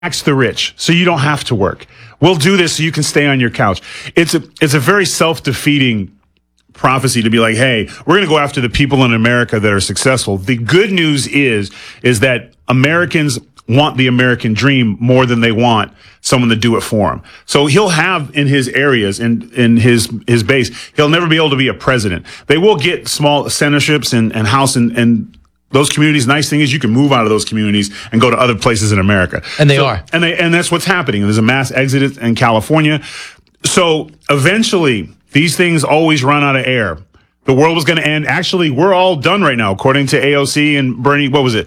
tax the rich so you don't have to work. We'll do this so you can stay on your couch. It's a very self-defeating prophecy to be like, hey, we're going to go after the people in America that are successful. The good news is that Americans want the American dream more than they want someone to do it for them. So he'll have in his areas, in his base, he'll never be able to be a president. They will get small senatorships and House and those communities. Nice thing is you can move out of those communities and go to other places in America. And they are. And that's what's happening. There's a mass exodus in California. So eventually these things always run out of air. The world was going to end. Actually, we're all done right now. According to AOC and Bernie, what was it?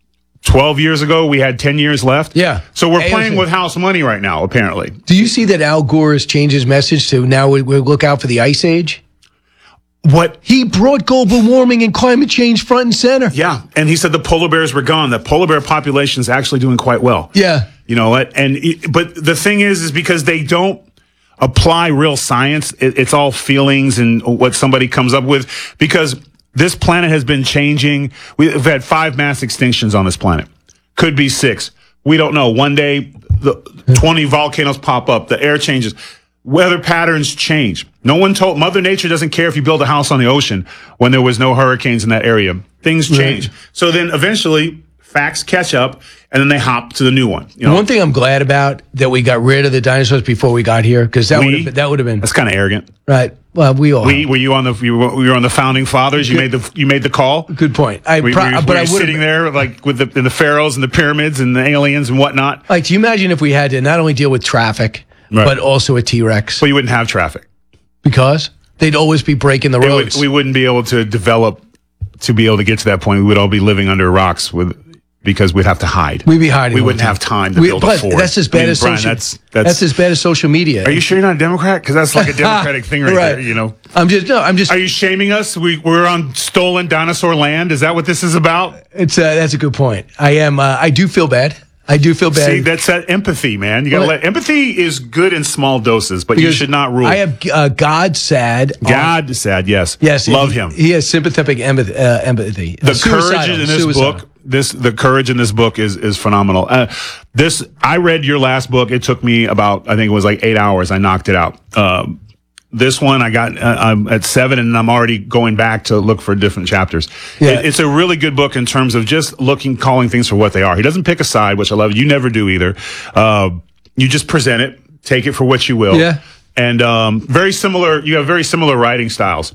12 years ago, we had 10 years left. Yeah. So we're playing with house money right now, apparently. Do you see that Al Gore has changed his message to now we look out for the ice age? What? He brought global warming and climate change front and center. Yeah. And he said the polar bears were gone. The polar bear population is actually doing quite well. Yeah. You know what? But the thing is because they don't apply real science. It's all feelings and what somebody comes up with, because this planet has been changing. We've had 5 mass extinctions on this planet. Could be 6. We don't know. One day, 20 volcanoes pop up. The air changes. Weather patterns change. Mother Nature doesn't care if you build a house on the ocean when there was no hurricanes in that area. Things change. Right. So then eventually facts catch up and then they hop to the new one. You know? One thing I'm glad about that we got rid of the dinosaurs before we got here, because that would have been. That's kind of arrogant. Right. Well, we all. Were you on the founding fathers? You made the call. Good point. But I was sitting there like with the pharaohs and the pyramids and the aliens and whatnot. Like, do you imagine if we had to not only deal with traffic, but also a T-Rex? Well, you wouldn't have traffic because they'd always be breaking the roads. We wouldn't be able to develop to be able to get to that point. We would all be living under rocks because we'd have to hide. We'd be hiding. We wouldn't have time to build a fort. That's as bad as social. That's as bad as social media. Are you sure you're not a Democrat? Because that's like a Democratic thing right there. You know. I'm just. Are you shaming us? We're on stolen dinosaur land. Is that what this is about? That's a good point. I am. I do feel bad. See, that's that empathy, man. You gotta empathy is good in small doses, but you should not rule. I have God sad. God sad, yes. Yes. Love him. He has sympathetic empathy. The courage in this book, the courage in this book is phenomenal. I read your last book. It took me about, I think it was like 8 hours. I knocked it out. This one I got I'm at 7, and I'm already going back to look for different chapters. Yeah. It's a really good book in terms of just calling things for what they are. He doesn't pick a side, which I love. You never do either. You just present it, take it for what you will. Yeah. And very similar. You have very similar writing styles.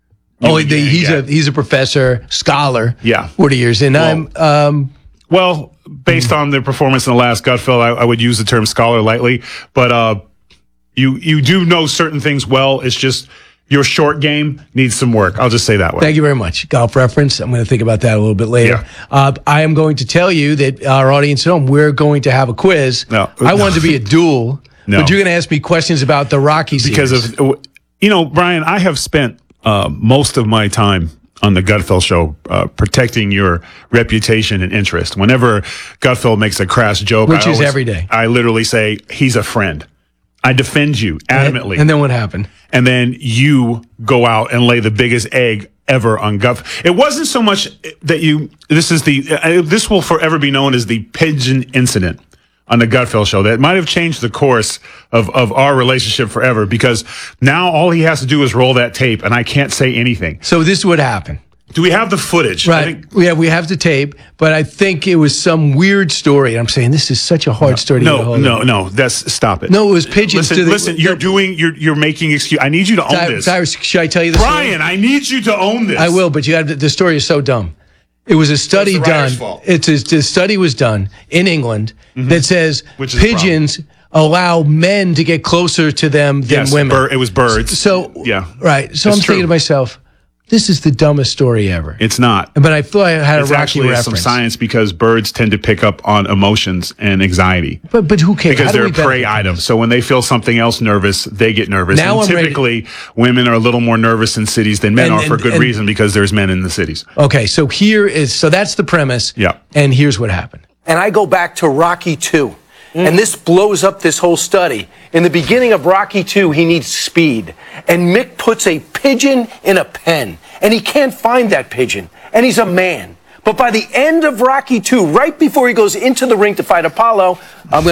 He's a professor, scholar. Yeah. 40 years, and well, based on the performance in the last Gutfeld, I would use the term scholar lightly, but You do know certain things well. It's just your short game needs some work. I'll just say that way. Thank you very much. Golf reference. I'm going to think about that a little bit later. Yeah. I am going to tell you that our audience at home, we're going to have a quiz. No. I wanted to be a duel, but you're going to ask me questions about the Rocky series. Because of, Brian, I have spent most of my time on the Gutfeld show, protecting your reputation and interest. Whenever Gutfeld makes a crass joke, which is every day, I literally say, he's a friend. I defend you adamantly. And then what happened? And then you go out and lay the biggest egg ever on Gutfeld. It wasn't so much that this will forever be known as the pigeon incident on the Gutfeld show. That might have changed the course of our relationship forever, because now all he has to do is roll that tape and I can't say anything. So this is what happened. Do we have the footage? Right. We have the tape, but I think it was some weird story. I'm saying this is such a hard story to get a hold of. No. Stop it. No, it was pigeons. Listen, you're making excuse. I need you to own this. Cyrus, should I tell you this? Brian, I need you to own this. I will, but the story is so dumb. It was a study done. The study was done in England that says pigeons allow men to get closer to them than women. It was birds. So right. So I'm thinking to myself, this is the dumbest story ever. It's not. But I thought I had a Rocky actually reference. Some science, because birds tend to pick up on emotions and anxiety. But who cares? Because they're a prey item. So when they feel something else nervous, they get nervous. Now and typically, women are a little more nervous in cities than men are, for good reason, because there's men in the cities. Okay, so that's the premise. Yeah. And here's what happened. And I go back to Rocky II. And this blows up this whole study. In the beginning of Rocky II, he needs speed. And Mick puts a pigeon in a pen. And he can't find that pigeon. And he's a man. But by the end of Rocky II, right before he goes into the ring to fight Apollo, I'm going